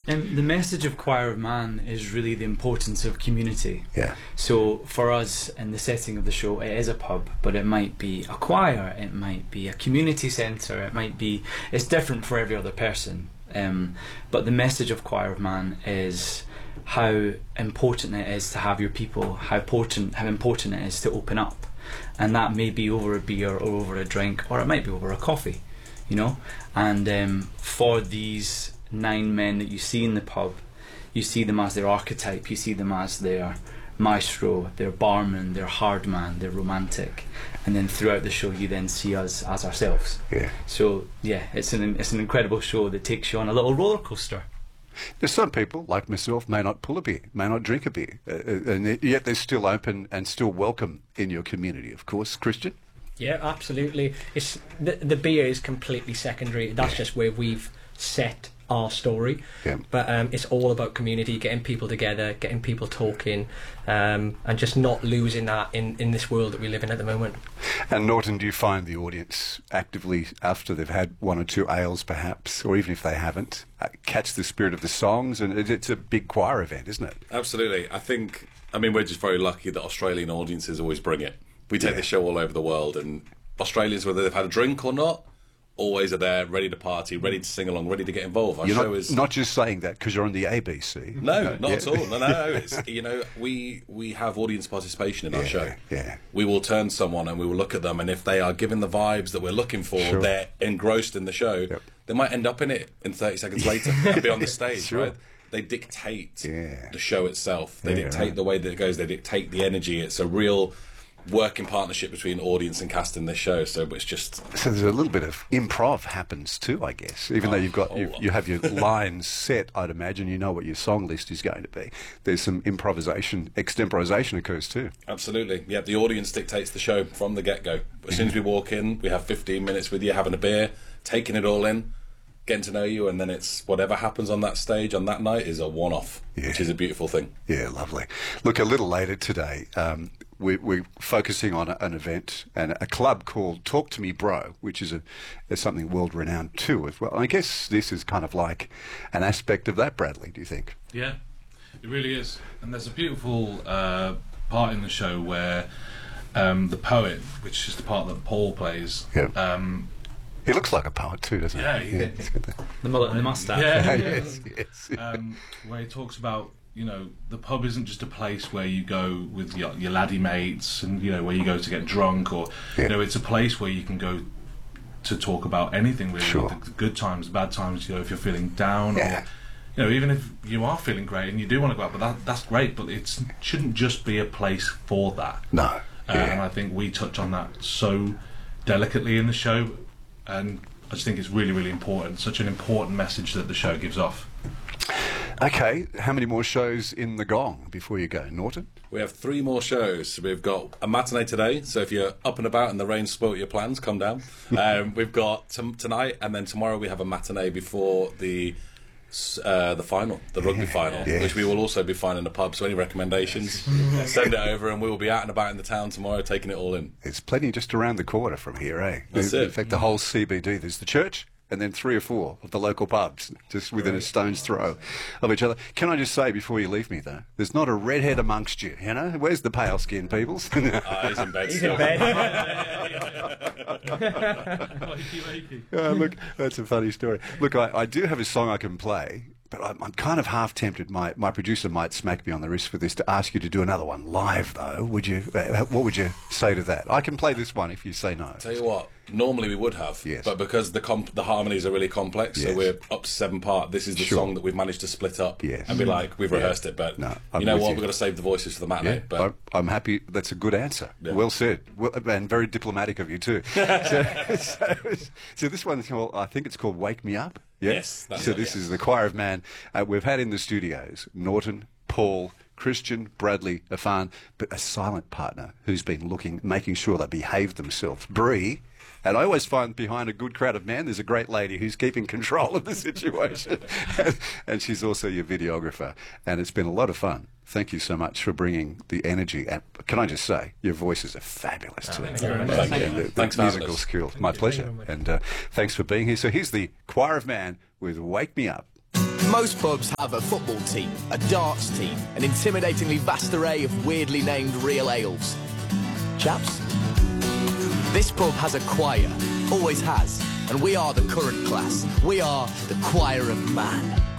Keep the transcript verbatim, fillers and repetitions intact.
Um, the message of Choir of Man is really the importance of community. Yeah. So for us, in the setting of the show, it is a pub, but it might be a choir, it might be a community centre, it might be... It's different for every other person. Um, but the message of Choir of Man is how important it is to have your people, how important, how important it is to open up. And that may be over a beer or over a drink, or it might be over a coffee, you know? And um, for these nine men that you see in the pub, you see them as their archetype, you see them as their maestro, their barman, their hard man, their romantic, and then throughout the show you then see us as ourselves. Yeah. So yeah, it's an it's an incredible show that takes you on a little roller coaster. There's some people, like myself, may not pull a beer, may not drink a beer, uh, and yet they're still open and still welcome in your community, of course. Christian? Yeah, absolutely. It's the, the beer is completely secondary. That's just where we've set our story. Yeah. But um, it's all about community, getting people together, getting people talking, um, and just not losing that in, in this world that we live in at the moment. And Norton, do you find the audience actively, after they've had one or two ales perhaps, or even if they haven't, uh, catch the spirit of the songs? And it, it's a big choir event, isn't it? Absolutely. I think, I mean, we're just very lucky that Australian audiences always bring it. We take Yeah. the show all over the world, and Australians, whether they've had a drink or not, always are there, ready to party, ready to sing along, ready to get involved. Our You're show not, is not just saying that because you're on the A B C. no, not yeah. at all. No, no. It's, you know, we we have audience participation in our Yeah, show. yeah. We will turn someone and we will look at them, and if they are given the vibes that we're looking for, Sure. they're engrossed in the show. Yep. They might end up in it in thirty seconds later and be on the stage. Sure. Right? They dictate Yeah. the show itself. They Yeah, dictate right. the way that it goes. They dictate the energy. It's a real working partnership between audience and cast in this show. So it's just So there's a little bit of improv happens too, I guess. Even though you've got you, oh. you have your lines set, I'd imagine you know what your song list is going to be. There's some improvisation, extemporization occurs too. absolutely, yeah. The audience dictates the show from the get-go. As soon as we walk in, we have fifteen minutes with you, having a beer, taking it all in, getting to know you, and then it's whatever happens on that stage on that night is a one-off, Yeah. which is a beautiful thing. Yeah, lovely. Look, a little later today, um, we, we're focusing on a, an event and a club called Talk to Me Bro, which is, a, is something world-renowned too as well. I guess this is kind of like an aspect of that, Bradley, do you think? Yeah, it really is. And there's a beautiful uh, part in the show where um, the poet, which is the part that Paul plays, Yeah. um, He looks like a poet too, doesn't Yeah, he? he- it's good there. The mullet and the moustache. yeah, yes, yes. um, where he talks about, you know, the pub isn't just a place where you go with your, your laddie mates and, you know, where you go to get drunk, or, Yeah. you know, it's a place where you can go to talk about anything really, Sure. the, the good times, the bad times, you know, if you're feeling down, Yeah. or, you know, even if you are feeling great and you do want to go out, but that, that's great, but it shouldn't just be a place for that. No. Uh, Yeah. And I think we touch on that so delicately in the show, and I just think it's really, really important. Such an important message that the show gives off. Okay, how many more shows in the gong before you go, Norton? We have three more shows. We've got a matinee today, so if you're up and about and the rain spoilt your plans, come down. Um, we've got t- tonight, and then tomorrow we have a matinee before the uh, the final, the rugby final, yeah. which we will also be finding in a pub. So any recommendations, send it over, and we will be out and about in the town tomorrow, taking it all in. There's plenty just around the corner from here, eh? That's in, it. In fact, the whole C B D, there's the church and then three or four of the local pubs just within a stone's throw of each other. Can I just say before you leave me, though, there's not a redhead amongst you, you know? Where's the pale skin, peoples? Ah, he's in bed He's still. in bed. Wakey, wakey. Uh, look, that's a funny story. Look, I, I do have a song I can play, but I'm, I'm kind of half tempted. My my producer might smack me on the wrist for this to ask you to do another one live, though. Would you? Uh, what would you say to that? I can play this one if you say no. Tell you what, normally we would have, Yes. but because the comp- the harmonies are really complex, Yes. so we're up to seven part. This is the Sure. song that we've managed to split up Yes. and be like, we've Yeah. rehearsed it, but No, I'm you know with what, you. we've got to save the voices for the matinee. Yeah, but I'm, I'm happy. That's a good answer. Yeah. Well said, well, and very diplomatic of you too. so, so, so this one's called, I think it's called "Wake Me Up." Yeah? Yes, that's So it, this yeah. is the Choir of Man. Uh, we've had in the studios Norton, Paul, Christian, Bradley, Afan, but a silent partner who's been looking, making sure they behave themselves. Bree. And I always find behind a good crowd of men, there's a great lady who's keeping control of the situation. And she's also your videographer. And it's been a lot of fun. Thank you so much for bringing the energy. And can I just say, your voices are fabulous too. Thank you very much. Thank And you. the, the Thanks for having musical us. skills. My Thank you pleasure. very much. And uh, thanks for being here. So here's the Choir of Man with "Wake Me Up." Most pubs have a football team, a darts team, an intimidatingly vast array of weirdly named real ales. Chaps? This pub has a choir, always has, and we are the current class. We are the choir of man.